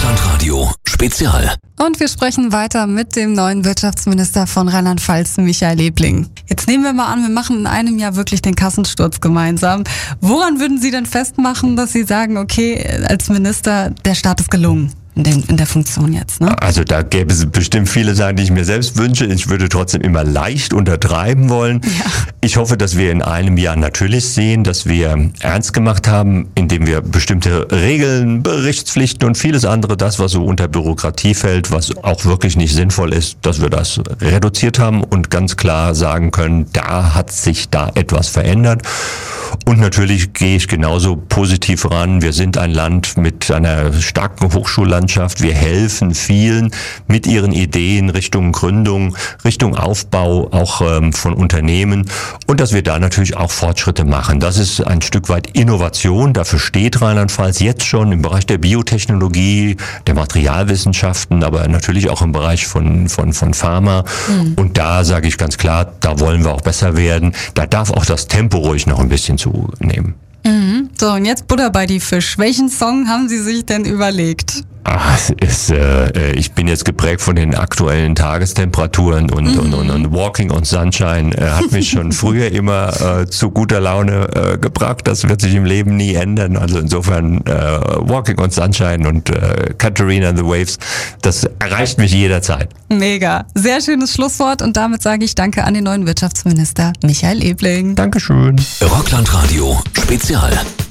Rockland Radio Spezial. Und wir sprechen weiter mit dem neuen Wirtschaftsminister von Rheinland-Pfalz, Michael Ebling. Jetzt nehmen wir mal an, wir machen in einem Jahr wirklich den Kassensturz gemeinsam. Woran würden Sie denn festmachen, dass Sie sagen, okay, als Minister, der Start ist gelungen? In der Funktion jetzt, ne? Also da gäbe es bestimmt viele Sachen, die ich mir selbst wünsche. Ich würde trotzdem immer leicht untertreiben wollen. Ja. Ich hoffe, dass wir in einem Jahr natürlich sehen, dass wir ernst gemacht haben, indem wir bestimmte Regeln, Berichtspflichten und vieles andere, das, was so unter Bürokratie fällt, was auch wirklich nicht sinnvoll ist, dass wir das reduziert haben und ganz klar sagen können, da hat sich da etwas verändert. Und natürlich gehe ich genauso positiv ran. Wir sind ein Land mit einer starken Hochschullandschaft. Wir helfen vielen mit ihren Ideen Richtung Gründung, Richtung Aufbau auch von Unternehmen. Und dass wir da natürlich auch Fortschritte machen. Das ist ein Stück weit Innovation. Dafür steht Rheinland-Pfalz jetzt schon im Bereich der Biotechnologie, der Materialwissenschaften, aber natürlich auch im Bereich von Pharma. Und da sage ich ganz klar, da wollen wir auch besser werden. Da darf auch das Tempo ruhig noch ein bisschen zunehmen. So, und jetzt Butter bei die Fisch. Welchen Song haben Sie sich denn überlegt? Ich bin jetzt geprägt von den aktuellen Tagestemperaturen und Walking on Sunshine hat mich schon früher immer zu guter Laune gebracht. Das wird sich im Leben nie ändern. Also insofern Walking on Sunshine und Katharina and the Waves, das erreicht mich jederzeit. Mega. Sehr schönes Schlusswort und damit sage ich Danke an den neuen Wirtschaftsminister Michael Ebling. Dankeschön. Rockland Radio Spezial.